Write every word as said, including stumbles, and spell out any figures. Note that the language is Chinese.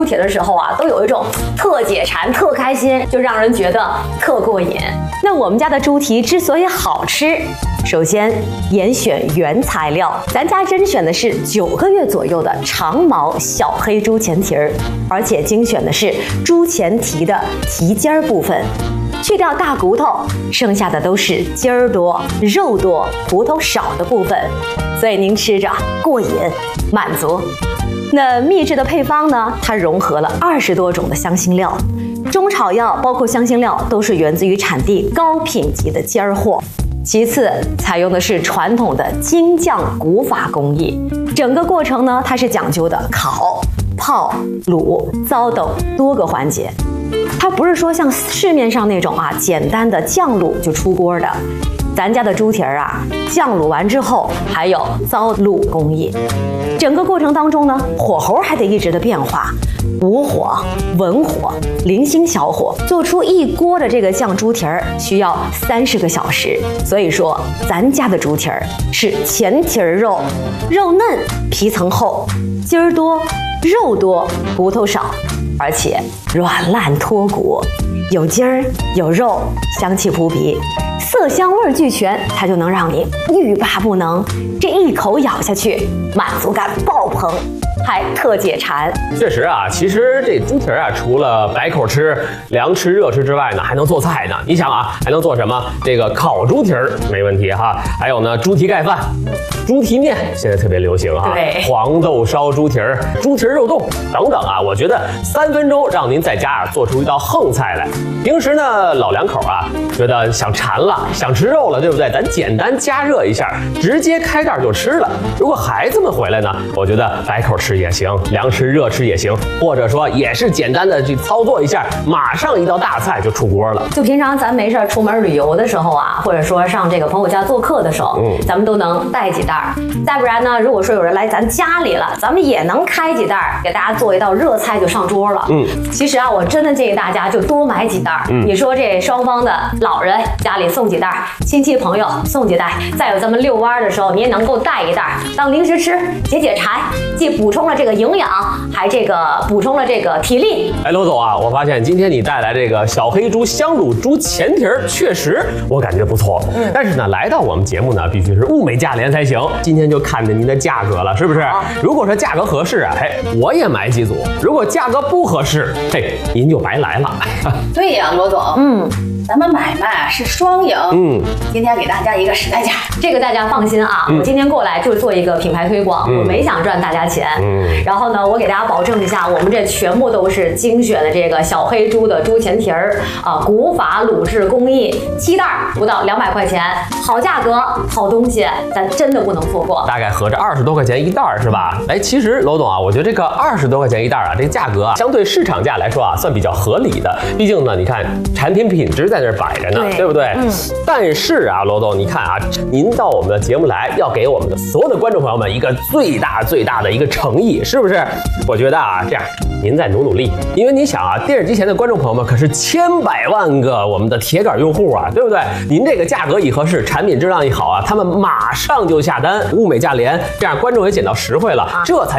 铁的时候啊，都有一种特解馋、特开心，就让人觉得特过瘾。那我们家的猪蹄之所以好吃，首先严选原材料，咱家甄选的是九个月左右的长毛小黑猪前蹄儿，而且精选的是猪前蹄的蹄尖儿部分。去掉大骨头，剩下的都是筋儿多、肉多、骨头少的部分，所以您吃着过瘾、满足。那秘制的配方呢？它融合了二十多种的香辛料，中草药包括香辛料都是源自于产地高品级的尖儿货。其次，采用的是传统的精酱古法工艺，整个过程呢，它是讲究的烤、泡、卤、糟等多个环节。它不是说像市面上那种啊简单的酱卤就出锅的，咱家的猪蹄儿啊，酱卤完之后还有糟卤工艺。整个过程当中呢，火候还得一直的变化，无火、文火、零星小火，做出一锅的这个酱猪蹄儿需要三十个小时。所以说，咱家的猪蹄儿是前蹄儿肉，肉嫩，皮层厚，筋儿多，肉多，骨头少。而且软烂脱骨，有筋儿有肉，香气扑鼻，色香味俱全，它就能让你欲罢不能。这一口咬下去，满足感爆棚，还特解馋。 确实啊，其实这猪蹄儿啊，除了白口吃、凉吃、热吃之外呢，还能做菜呢。你想啊，还能做什么？这个烤猪蹄儿没问题哈。还有呢，猪蹄盖饭、猪蹄面现在特别流行哈。 对， 黄豆烧猪蹄儿、猪蹄儿肉冻等等啊，我觉得三分钟让您在家啊做出一道横菜来。平时呢，老两口啊觉得想馋了，想吃肉了，对不对？咱简单加热一下，直接开盖就吃了。如果孩子们回来呢，我觉得白口吃也行，凉吃热吃也行，或者说也是简单的去操作一下，马上一道大菜就出锅了。 就平常咱没事出门旅游的时候啊，或者说上这个朋友家做客的时候，嗯，咱们都能带几袋儿。再不然呢，如果说有人来咱家里了，咱们也能开几袋儿，给大家做一道热菜就上桌了。嗯，其实啊，我真的建议大家就多买几袋儿。嗯，你说这双方的老人家里送几袋儿，亲戚朋友送几袋，再有咱们遛弯的时候，你也能够带一袋儿当零食吃，解解馋，既补充了这个营养，还这个补充了这个体力。 哎，罗总啊，我发现今天你带来这个小黑猪香卤猪前蹄儿，确实我感觉不错。嗯，但是呢，来到我们节目呢，必须是物美价廉才行。今天就看着您的价格了，是不是？如果说价格合适啊，嘿，我也买几组；如果价格不合适，嘿，您就白来了。 对呀，罗总，嗯。咱们买卖是双赢，嗯，今天给大家一个实在价， 这个大家放心啊，嗯、我今天过来就是做一个品牌推广，嗯、我没想赚大家钱，嗯，然后呢，我给大家保证一下，我们这全部都是精选的这个小黑猪的猪前蹄儿啊，古法卤制工艺，七袋不到两百块钱，好价格，好东西，咱真的不能错过。 大概合着二十多块钱一袋是吧？哎，其实罗总啊，我觉得这个二十多块钱一袋啊，这个价格啊，相对市场价来说啊，算比较合理的。毕竟呢，你看产品品质在那儿摆着呢， 对, 对不对？嗯。但是啊，罗总，你看啊，您到我们的节目来，要给我们的所有的观众朋友们一个最大最大的一个诚意，是不是？我觉得啊，这样您再努努力，因为你想啊，电视机前的观众朋友们可是千百万个我们的铁杆用户啊，对不对？您这个价格一合适，产品质量一好啊，他们马上就下单，物美价廉，这样观众也捡到实惠了，这才